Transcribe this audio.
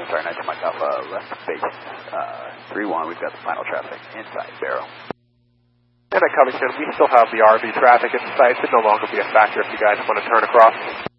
Sorry, 19 Mike Alpha, left base 3-1. We've got the final traffic inside Barrow. And at Covington, we still have the RV traffic at the site. It would no longer be a factor if you guys want to turn across.